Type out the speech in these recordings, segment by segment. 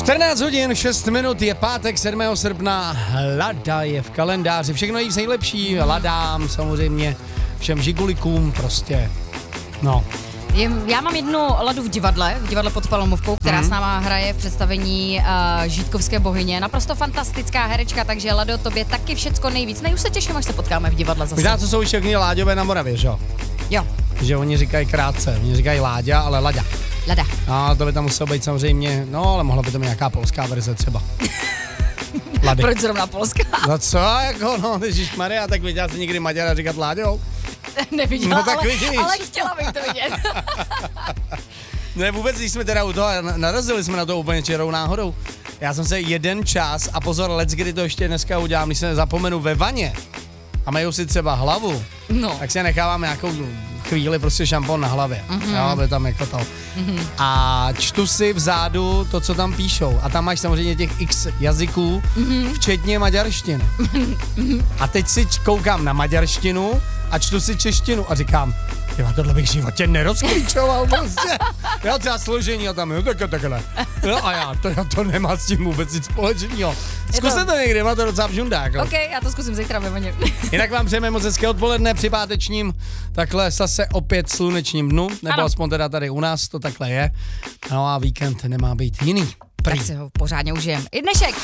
14 hodin, 6 minut, je pátek 7. srpna, Lada je v kalendáři, všechno jí nejlepší, Ladám samozřejmě, všem žigulikům prostě, no. Já mám jednu Ladu v divadle pod Palomovkou, která s náma hraje v představení Žítkovské bohyně. Naprosto fantastická herečka, takže Lado, tobě taky všecko nejvíc. Už se těším, až se potkáme v divadle zase. Možná, co jsou všechny Láďové na Moravě, že jo? Jo. Že oni říkají krátce, oni říkají Láďa, ale Laďa. Lada. A to by tam muselo být samozřejmě, no ale mohla by to být nějaká polská verze třeba. Lady. Proč zrovna polská? No co, jako no, ježišmarja, tak viděla jsi někdy Maďara říkat Láďou? Neviděla, No, tak ale chtěla bych to vidět. Ne, vůbec, když jsme teda u toho, narazili jsme na to úplně čirou náhodou. Já jsem se jeden čas, a pozor, kdy to ještě dneska udělám, když se zapomenu ve vaně a mají si třeba hlavu, tak si nechávám nějakou chvíli prostě šampon na hlavě, jo, aby tam jako to. A čtu si vzadu to, co tam píšou. A tam máš samozřejmě těch x jazyků, včetně maďarštiny. A teď si koukám na maďarštinu a čtu si češtinu a říkám, tohle bych v životě nerozklíčoval prostě. Já třeba složení a tam, jo, takhle. No a já to nemá s tím vůbec nic společného. Zkuste to někdy, má to docela bžundák. Ok, já to zkusím zítra ve vaně. Jinak vám přejeme moc hezké odpoledne při pátečním, takhle zase opět slunečním dnu, nebo aspoň teda tady u nás to takhle je. No a víkend nemá být jiný. Tak si ho pořádně užijem. I dnešek.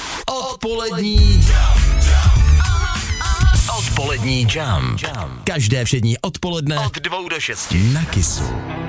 Odpolední Jam. Každé všední odpoledne od 2 do 6 na Kissu.